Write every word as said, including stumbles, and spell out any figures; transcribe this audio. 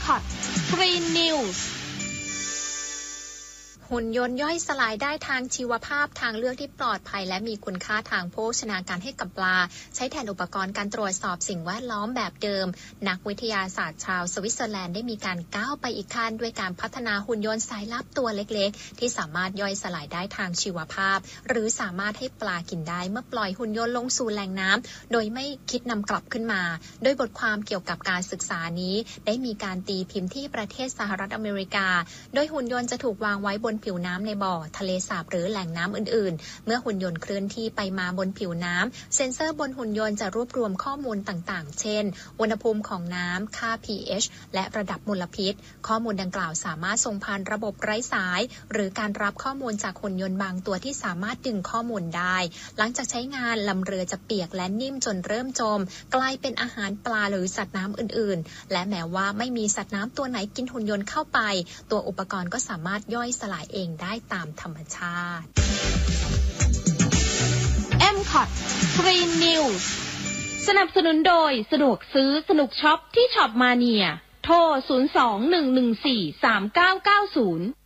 คอท Green Newsหุ่นยนต์ย่อยสลายได้ทางชีวภาพทางเลือกที่ปลอดภัยและมีคุณค่าทางโภชนาการให้กับปลาใช้แทนอุปกรณ์การตรวจสอบสิ่งแวดล้อมแบบเดิมนักวิทยาศาสตร์ชาวสวิตเซอร์แลนด์ได้มีการก้าวไปอีกขั้นด้วยการพัฒนาหุ่นยนต์สายลับตัวเล็กๆที่สามารถย่อยสลายได้ทางชีวภาพหรือสามารถให้ปลากินได้เมื่อปล่อยหุ่นยนต์ลงสู่แหล่งน้ำโดยไม่คิดนำกลับขึ้นมาโดยบทความเกี่ยวกับการศึกษานี้ได้มีการตีพิมพ์ที่ประเทศสหรัฐอเมริกาโดยหุ่นยนต์จะถูกวางไว้บนผิวน้ำในบ่อทะเลสาบหรือแหล่งน้ำอื่นๆเมื่อหุ่นยนต์เคลื่อนที่ไปมาบนผิวน้ำเซ็นเซอร์บนหุ่นยนต์จะรวบรวมข้อมูลต่างๆเช่นอุณหภูมิของน้ำค่า พี เอช และระดับมลพิษข้อมูลดังกล่าวสามารถส่งผ่านระบบไร้สายหรือการรับข้อมูลจากหุ่นยนต์บางตัวที่สามารถดึงข้อมูลได้หลังจากใช้งานลำเรือจะเปียกและนิ่มจนเริ่มจมกลายเป็นอาหารปลาหรือสัตว์น้ำอื่นๆและแม้ว่าไม่มีสัตว์น้ำตัวไหนกินหุ่นยนต์เข้าไปตัวอุปกรณ์ก็สามารถย่อยสลายเองได้ตามธรรมชาติเอ็ม คอท Green News สนับสนุนโดยสะดวกซื้อสนุกช็อปที่ช็อปมาเนียโทรศูนย์ สอง หนึ่ง หนึ่ง สี่ สาม เก้า เก้า ศูนย์